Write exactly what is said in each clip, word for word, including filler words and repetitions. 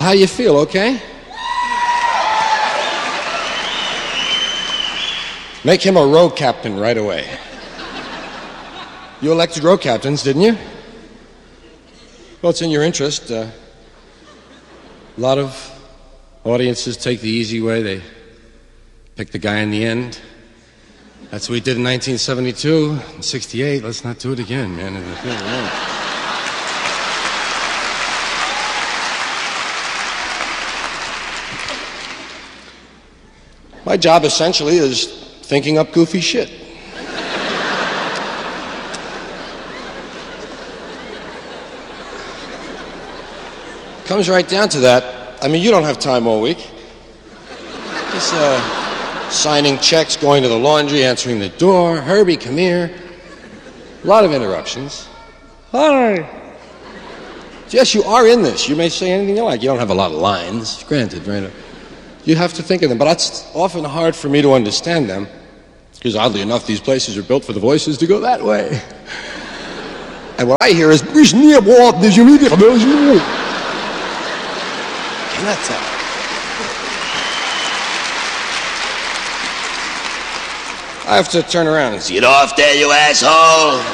How you feel, okay? Make him a row captain right away. You elected row captains, didn't you? Well, it's in your interest. Uh, a lot of audiences take the easy way. They pick the guy in the end. That's what we did in nineteen seventy-two. In sixty-eight, let's not do it again, man. My job, essentially, is thinking up goofy shit. Comes right down to that. I mean, you don't have time all week. Just uh, signing checks, going to the laundry, answering the door. Herbie, come here. A lot of interruptions. Hi. Yes, you are in this. You may say anything you like. You don't have a lot of lines, granted, right? You have to think of them, but it's often hard for me to understand them, because oddly enough, these places are built for the voices to go that way. And what I hear is, can I tell? I have to turn around and say, get off there, you asshole!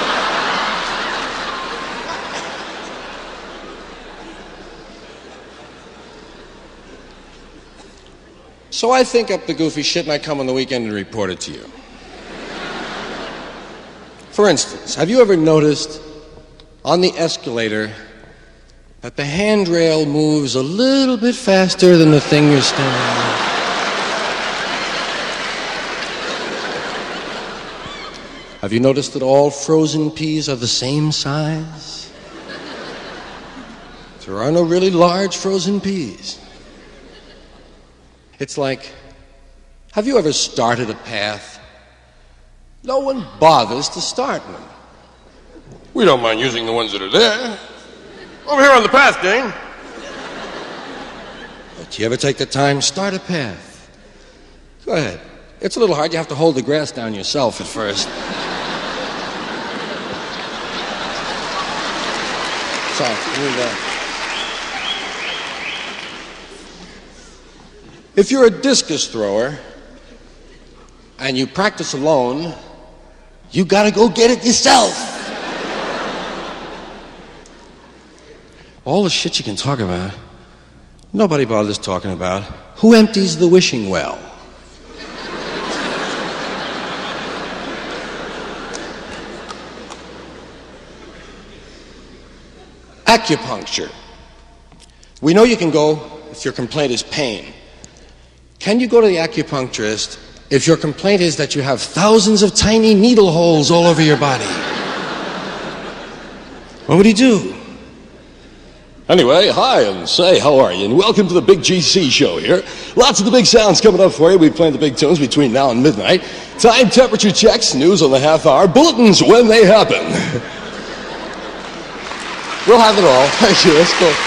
So I think up the goofy shit and I come on the weekend and report it to you. For instance, have you ever noticed on the escalator that the handrail moves a little bit faster than the thing you're standing on? Have you noticed that all frozen peas are the same size? There are no really large frozen peas. It's like, have you ever started a path? No one bothers to start one. We don't mind using the ones that are there. Over here on the path, gang. But you ever take the time, start a path? Go ahead. It's a little hard. You have to hold the grass down yourself at first. So, we'll, uh, if you're a discus thrower and you practice alone, you gotta go get it yourself. All the shit you can talk about, nobody bothers talking about. Who empties the wishing well? Acupuncture. We know you can go if your complaint is pain. Can you go to the acupuncturist if your complaint is that you have thousands of tiny needle holes all over your body? What would he do? Anyway, hi, and say, how are you? And welcome to the Big G C show here. Lots of the big sounds coming up for you. We play the big tunes between now and midnight. Time, temperature checks, news on the half hour, bulletins when they happen. We'll have it all. Thank you. Let's go.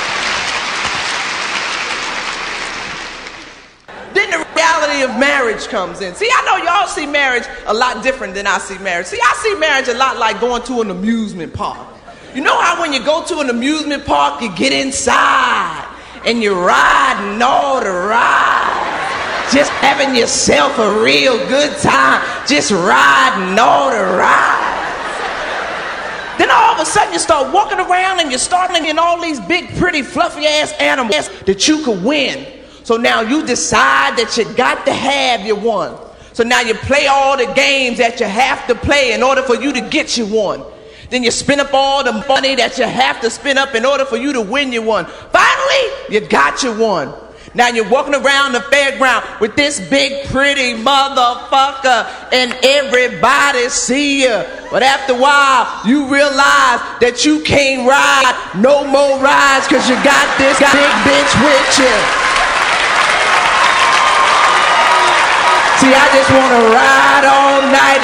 Of marriage comes in. See, I know y'all see marriage a lot different than I see marriage. See, I see marriage a lot like going to an amusement park. You know how when you go to an amusement park, you get inside and you're riding all the rides, just having yourself a real good time, just riding all the rides. Then all of a sudden you start walking around and you're starting in all these big, pretty, fluffy ass animals that you could win. So now you decide that you got to have your one. So now you play all the games that you have to play in order for you to get your one. Then you spend up all the money that you have to spend up in order for you to win your one. Finally, you got your one. Now you're walking around the fairground with this big pretty motherfucker and everybody see you. But after a while, you realize that you can't ride no more rides because you got this big bitch with you. See, I just want to ride all night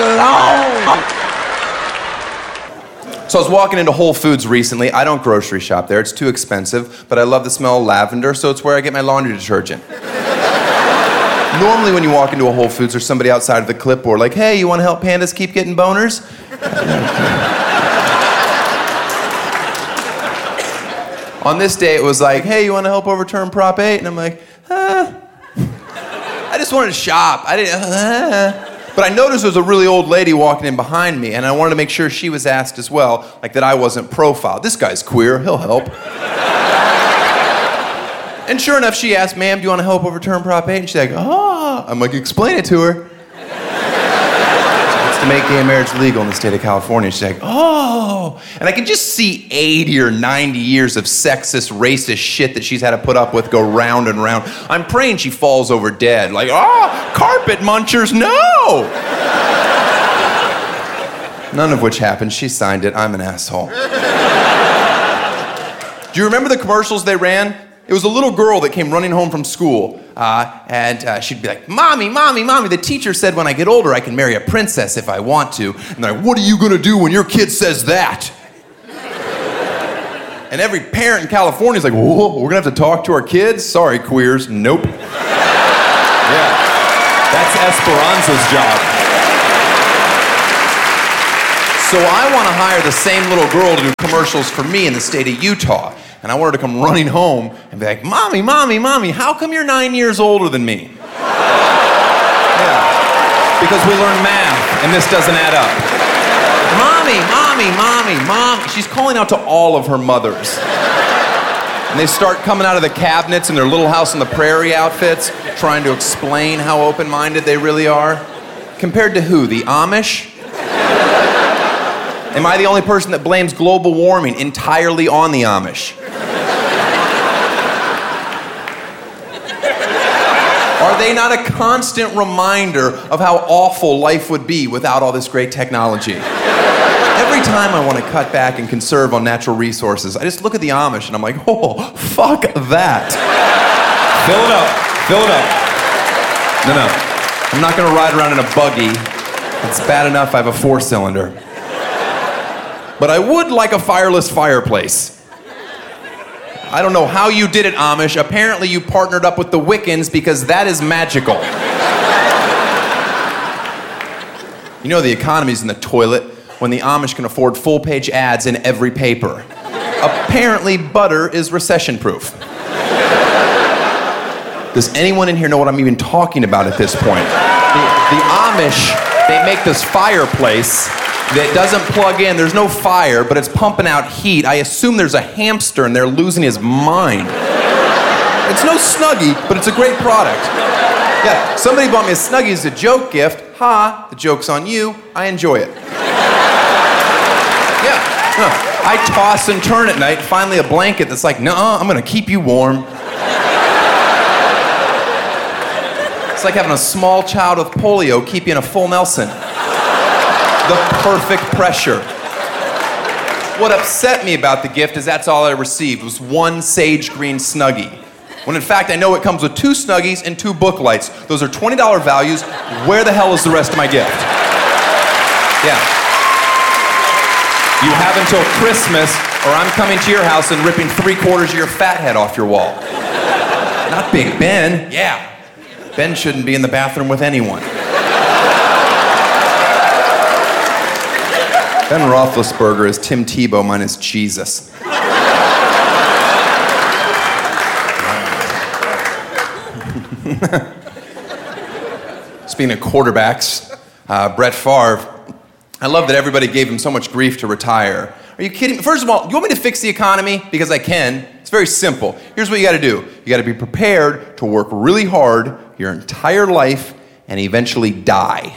long. So I was walking into Whole Foods recently. I don't grocery shop there. It's too expensive, but I love the smell of lavender, so it's where I get my laundry detergent. Normally when you walk into a Whole Foods, there's somebody outside of the clipboard like, hey, you want to help pandas keep getting boners? On this day, it was like, hey, you want to help overturn Prop eight? And I'm like, huh? I just wanted to shop. I didn't, uh. But I noticed there was a really old lady walking in behind me, and I wanted to make sure she was asked as well, like that I wasn't profiled. This guy's queer, he'll help. And sure enough, she asked, ma'am, do you want to help overturn Prop eight? And she's like, oh. I'm like, explain it to her. It's to make gay marriage legal in the state of California. She's like, oh. And I can just see eighty or ninety years of sexist, racist shit that she's had to put up with go round and round. I'm praying she falls over dead. Like, oh, carpet munchers, no. None of which happened. She signed it. I'm an asshole. Do you remember the commercials they ran? It was a little girl that came running home from school, uh, and uh, she'd be like, Mommy, Mommy, Mommy, the teacher said when I get older I can marry a princess if I want to. And they're like, what are you gonna do when your kid says that? And every parent in California is like, whoa, we're gonna have to talk to our kids? Sorry, queers, nope. Yeah, that's Esperanza's job. So I wanna hire the same little girl to do commercials for me in the state of Utah. And I want her to come running home and be like, Mommy, Mommy, Mommy, how come you're nine years older than me? Yeah. Because we learn math, and this doesn't add up. Mommy, Mommy, Mommy, Mom. She's calling out to all of her mothers. And they start coming out of the cabinets in their Little House on the Prairie outfits, trying to explain how open-minded they really are. Compared to who? The Amish? Am I the only person that blames global warming entirely on the Amish? Are they not a constant reminder of how awful life would be without all this great technology? Every time I want to cut back and conserve on natural resources, I just look at the Amish and I'm like, oh, fuck that. Fill it up, fill it up. No, no, I'm not gonna ride around in a buggy. It's bad enough I have a four-cylinder. But I would like a fireless fireplace. I don't know how you did it, Amish. Apparently you partnered up with the Wiccans because that is magical. You know the economy's in the toilet when the Amish can afford full-page ads in every paper. Apparently butter is recession-proof. Does anyone in here know what I'm even talking about at this point? The, the Amish, they make this fireplace that doesn't plug in. There's no fire, but it's pumping out heat. I assume there's a hamster and they're losing his mind. It's no Snuggie, but it's a great product. Yeah, somebody bought me a Snuggie as a joke gift. Ha, the joke's on you. I enjoy it. Yeah, huh. I toss and turn at night. Finally a blanket that's like, nuh-uh, I'm gonna keep you warm. It's like having a small child with polio keep you in a full Nelson. The perfect pressure. What upset me about the gift is that's all I received was one sage green Snuggie. When in fact I know it comes with two Snuggies and two book lights. Those are twenty dollar values. Where the hell is the rest of my gift? Yeah. You have until Christmas or I'm coming to your house and ripping three quarters of your fat head off your wall. Not Big Ben. Yeah. Ben shouldn't be in the bathroom with anyone. Ben Roethlisberger is Tim Tebow minus Jesus. Speaking of quarterbacks, uh, Brett Favre, I love that everybody gave him so much grief to retire. Are you kidding me? First of all, you want me to fix the economy? Because I can. It's very simple. Here's what you gotta do. You gotta be prepared to work really hard your entire life and eventually die.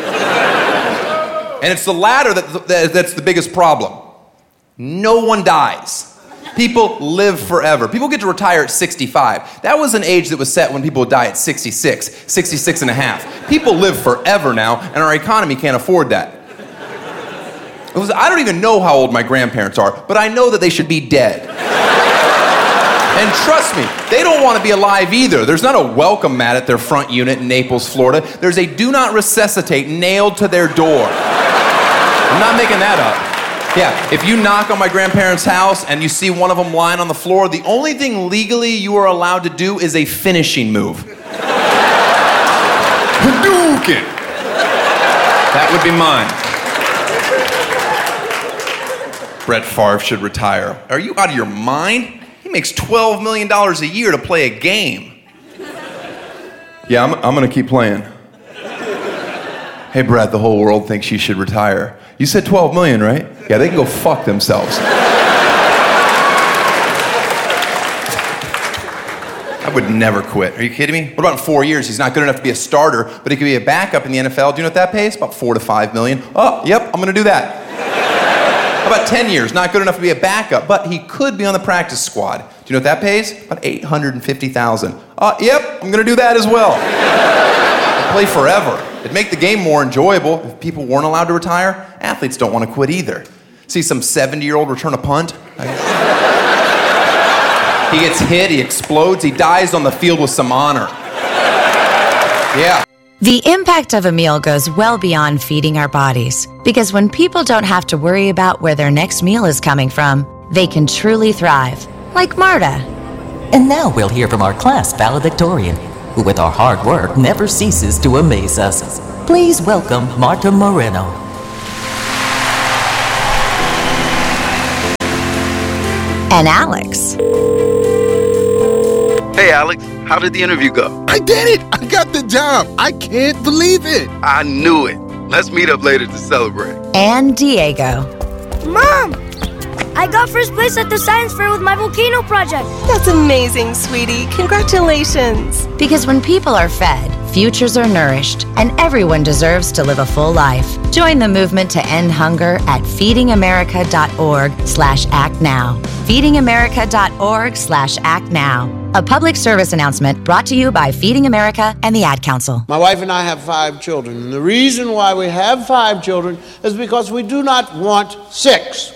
And it's the latter that, that, that's the biggest problem. No one dies. People live forever. People get to retire at sixty-five. That was an age that was set when people would die at sixty-six, sixty-six and a half. People live forever now, and our economy can't afford that. It was, I don't even know how old my grandparents are, but I know that they should be dead. And trust me, they don't want to be alive either. There's not a welcome mat at their front unit in Naples, Florida. There's a do not resuscitate nailed to their door. I'm not making that up. Yeah, if you knock on my grandparents' house and you see one of them lying on the floor, the only thing legally you are allowed to do is a finishing move. Hadouken! That would be mine. Brett Favre should retire. Are you out of your mind? makes twelve million dollars a year to play a game. Yeah, I'm, I'm gonna keep playing. Hey, Brad, the whole world thinks you should retire. You said twelve million, right? Yeah, they can go fuck themselves. I would never quit. Are you kidding me? What about in four years? He's not good enough to be a starter, but he could be a backup in the N F L. Do you know what that pays? About four to five million. Oh, yep, I'm gonna do that. How about ten years? Not good enough to be a backup, but he could be on the practice squad. Do you know what that pays? About eight hundred fifty thousand. Oh, yep, I'm gonna do that as well. I'd play forever. It'd make the game more enjoyable. If people weren't allowed to retire, athletes don't want to quit either. See some seventy-year-old return a punt? He gets hit, he explodes, he dies on the field with some honor. Yeah. The impact of a meal goes well beyond feeding our bodies, because when people don't have to worry about where their next meal is coming from, they can truly thrive, like Marta. And now we'll hear from our class valedictorian, who with our hard work never ceases to amaze us. Please welcome Marta Moreno. And Alex. Hey, Alex, how did the interview go? I did it! I got the job! I can't believe it! I knew it. Let's meet up later to celebrate. And Diego. Mom! I got first place at the science fair with my volcano project. That's amazing, sweetie. Congratulations. Because when people are fed, futures are nourished, and everyone deserves to live a full life. Join the movement to end hunger at feedingamerica.org slash act now. feedingamerica.org slash act now. A public service announcement brought to you by Feeding America and the Ad Council. My wife and I have five children, and the reason why we have five children is because we do not want six.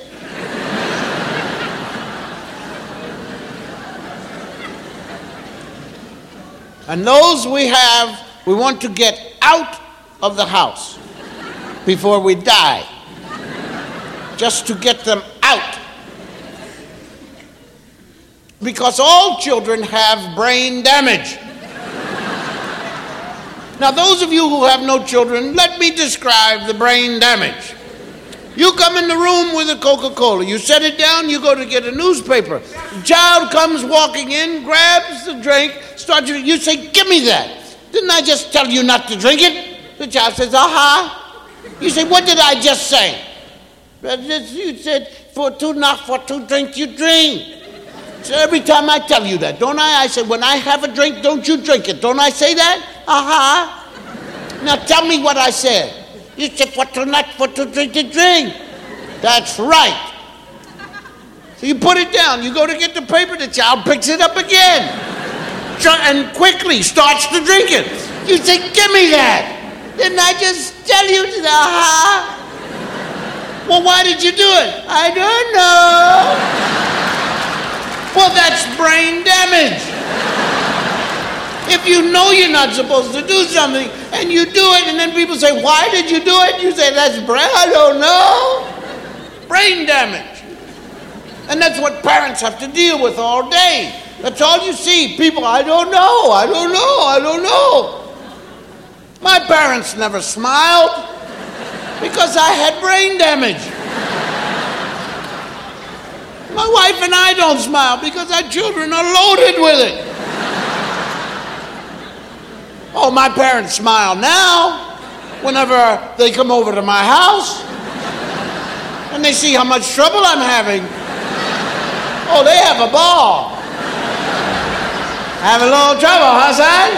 And those we have, we want to get out of the house before we die, just to get them out. Because all children have brain damage. Now, those of you who have no children, let me describe the brain damage. You come in the room with a Coca-Cola. You set it down, you go to get a newspaper. The child comes walking in, grabs the drink, starts, you say, give me that. Didn't I just tell you not to drink it? The child says, aha. You say, what did I just say? You said, for two, not for two drink, you drink. So every time I tell you that, don't I? I say, when I have a drink, don't you drink it. Don't I say that? Uh-huh. Now tell me what I said. You said, for two, not for two drink, to drink. That's right. So you put it down. You go to get the paper. The child picks it up again. And quickly starts to drink it. You say, give me that. Didn't I just tell you? Uh-huh. Well, why did you do it? I don't know. Well, that's brain damage. If you know you're not supposed to do something and you do it, and then people say, why did you do it? You say, that's brain, I don't know. Brain damage. And that's what parents have to deal with all day. That's all you see. People, I don't know, I don't know, I don't know. My parents never smiled because I had brain damage. My wife and I don't smile because our children are loaded with it. Oh, my parents smile now whenever they come over to my house and they see how much trouble I'm having. Oh, they have a ball. Have a little trouble, huh, son?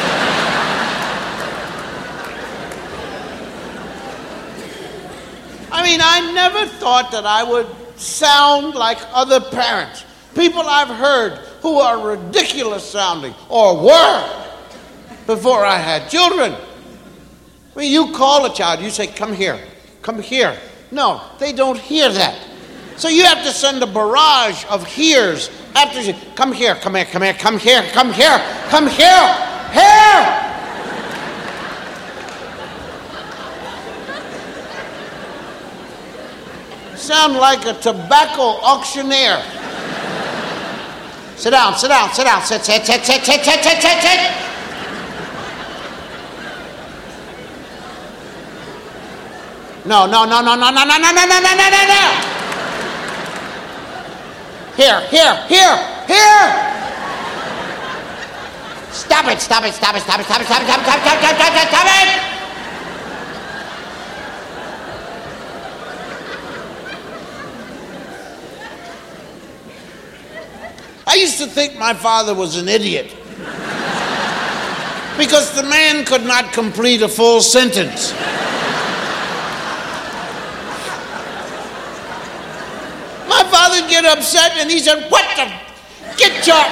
I mean, I never thought that I would sound like other parents. People I've heard who are ridiculous sounding, or were, before I had children. I mean, you call a child, you say, come here, come here. No, they don't hear that. So you have to send a barrage of hears after you, come here, come here, come here, come here, come here, come here, here! Sound like a tobacco auctioneer. Sit down, sit down, sit down, sit, sit, sit, sit, sit, sit, sit, sit, sit. No, no, no, no, no, no, no, no, no, no, no, no, no, no. Here, here, here. Here! Stop it, stop it, stop it, stop it, stop it, stop it, stop it, stop it, stop it, stop it, stop it! I used to think my father was an idiot because the man could not complete a full sentence. My father would get upset and he said, what the, get your...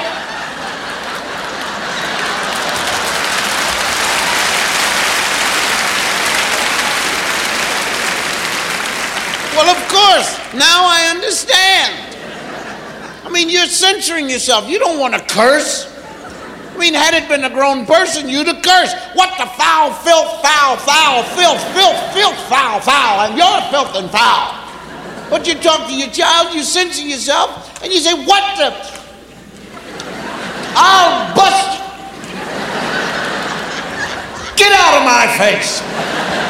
Well, of course, now I understand. I mean, you're censoring yourself. You don't want to curse. I mean, had it been a grown person, you'd have cursed. What the foul, filth, foul, foul, filth, filth, filth, foul, foul, and you're filth and foul. But you talk to your child, you censor yourself, and you say, what the? I'll bust you. Get out of my face.